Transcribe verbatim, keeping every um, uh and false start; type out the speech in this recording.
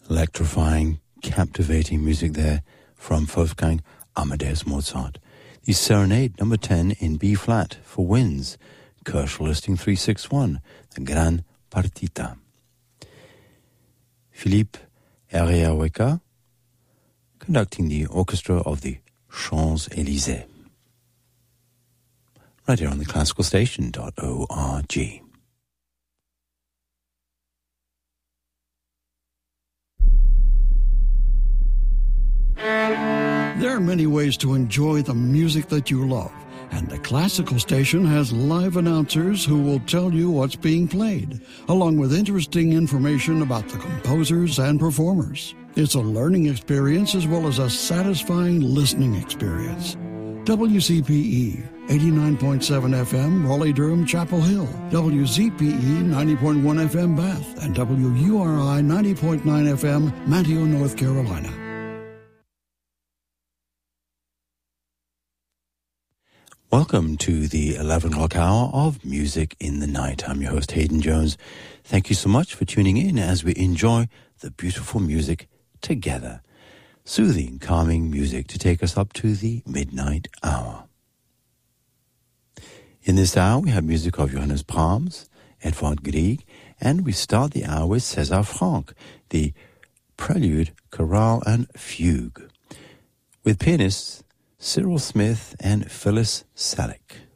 Electrifying, captivating music there from Wolfgang Amadeus Mozart. The Serenade number ten in B flat for winds, Koercher listing three six one, the Gran Partita. Philippe Ereaweka conducting the orchestra of the Champs-Élysées. Right here on the classical station dot org. There are many ways to enjoy the music that you love, and the Classical Station has live announcers who will tell you what's being played, along with interesting information about the composers and performers. It's a learning experience as well as a satisfying listening experience. W C P E, eighty-nine point seven F M, Raleigh-Durham, Chapel Hill, W Z P E, ninety point one F M, Bath, and W U R I, ninety point nine F M, Manteo, North Carolina. Welcome to the eleven o'clock hour of Music in the Night. I'm your host, Hayden Jones. Thank you so much for tuning in as we enjoy the beautiful music together. Soothing, calming music to take us up to the midnight hour. In this hour, we have music of Johannes Brahms, Edvard Grieg, and we start the hour with César Franck, the Prelude, Chorale, and Fugue, with pianists Cyril Smith and Phyllis Selleck.